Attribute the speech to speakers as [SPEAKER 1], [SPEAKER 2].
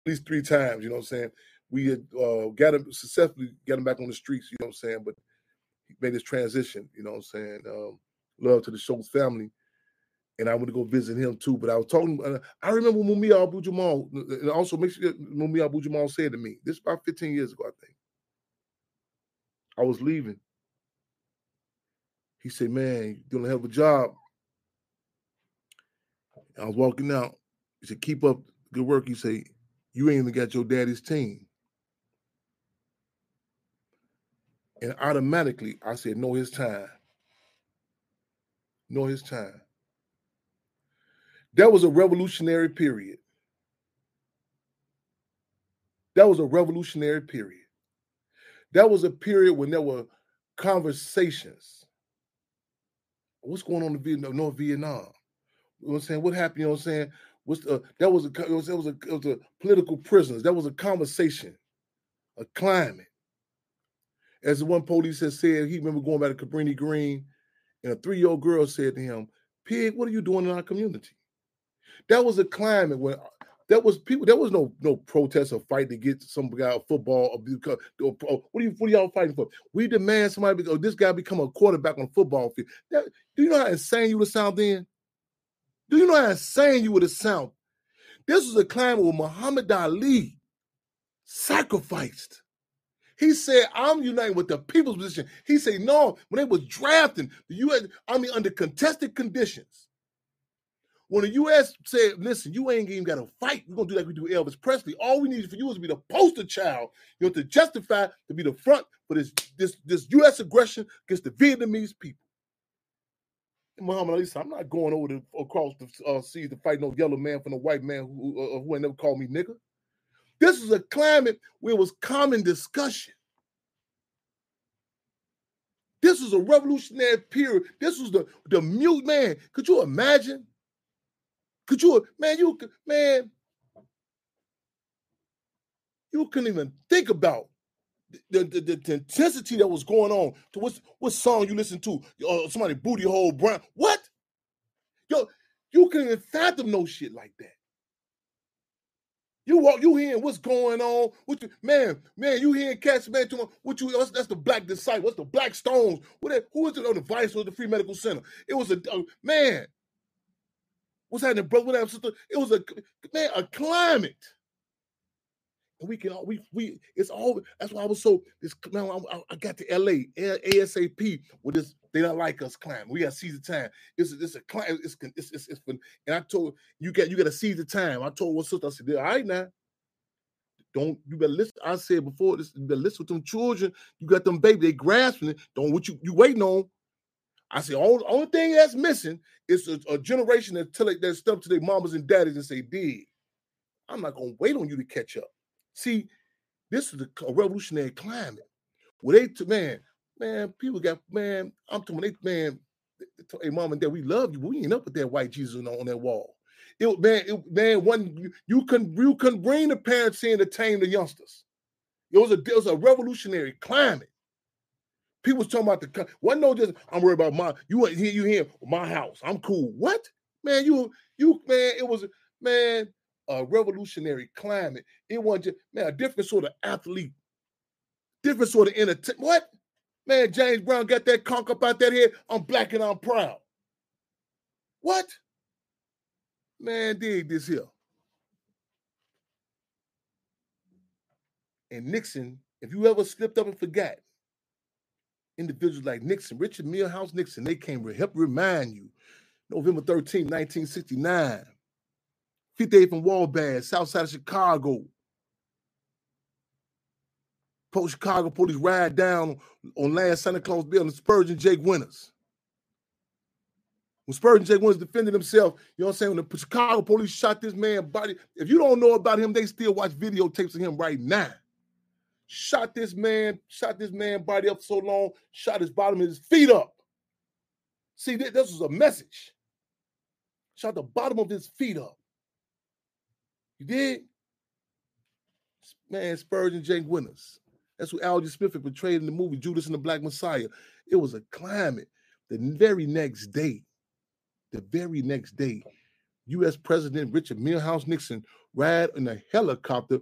[SPEAKER 1] least 3 times, you know what I'm saying? We had successfully got him back on the streets, you know what I'm saying? But he made his transition, you know what I'm saying? Love to the Schultz family. And I went to go visit him too. But I was talking, I remember Mumia Abu Jamal, and also make sure Mumia Abu Jamal said to me, this is about 15 years ago, I think. I was leaving. He said, man, you're doing a hell of a job. I was walking out. He said, keep up good work. He said, you ain't even got your daddy's team. And automatically, I said, know his time. Know his time. That was a revolutionary period. That was a revolutionary period. That was a period when there were conversations. What's going on in North Vietnam? You know what I'm saying? What happened? You know what I'm saying? That was a political prisoners. That was a conversation, a climate. As the one police has said, he remember going back to Cabrini Green, and a 3-year-old girl said to him, "Pig, what are you doing in our community?" That was a climate where there was no protest or fight to get some guy a football or what are y'all fighting for? We demand somebody this guy become a quarterback on the football field. Do you know how insane you would sound then? Do you know how insane you would have sounded? This was a climate where Muhammad Ali sacrificed. He said, I'm uniting with the people's position. He said, no, when they was drafting the U.S. Army under contested conditions, when the U.S. said, listen, you ain't even got to fight. We're going to do like we do Elvis Presley. All we need for you is to be the poster child, to justify, to be the front for this U.S. aggression against the Vietnamese people. And Muhammad Ali said, I'm not going across the seas to fight no yellow man from a white man who ain't never called me nigga. This was a climate where it was common discussion. This was a revolutionary period. This was the mute man. Could you imagine? You couldn't even think about the intensity that was going on. To what song you listen to? Somebody booty hole brown. What? Yo, you couldn't even fathom no shit like that. You hearing what's going on? You hearing cats, man, that's the Black Disciple, what's the Black Stones? Who is it on the Vice or the Free Medical Center? It was a man. What's happening, brother? What happened, sister? It was a climate. And it's all, that's why I was so, I got to LA, ASAP with this, they don't like us climate. We got to seize the time. It's a climate, and I told, you got to seize the time. I told one sister, I said, all right now, you better listen. I said before this, you better listen to them children. You got them baby, they grasping it. Don't what you waiting on. I said, only thing that's missing is a generation that step to their mamas and daddies and say, dig, I'm not going to wait on you to catch up. See, this is a revolutionary climate where people got, I'm talking, hey, mom and dad, we love you, but we ain't up with that white Jesus on that wall. You couldn't bring the parents in to tame the youngsters. It was a revolutionary climate. People was talking about I'm worried about you hear my house. I'm cool. What? Man, it was, a revolutionary climate. It wasn't just, a different sort of athlete, different sort of entertainment. What? Man, James Brown got that conch up out that head. I'm black and I'm proud. What? Man, dig this here. And Nixon, if you ever slipped up and forgot, individuals like Nixon, Richard Milhouse Nixon, they came to help remind you. November 13, 1969, 58th from Wabash, south side of Chicago. Chicago police ride down on last Santa Claus building Spurgeon Jake Winters. When Spurgeon Jake Winters defended himself, you know what I'm saying? When the Chicago police shot this man's body, if you don't know about him, they still watch videotapes of him right now. Shot this man body up so long, shot his bottom of his feet up. See, this was a message. Shot the bottom of his feet up. You did? Man, Spurgeon Jake Winters. That's what Algie Smith had portrayed in the movie Judas and the Black Messiah. It was a climate. The very next day, U.S. President Richard Milhouse Nixon ride in a helicopter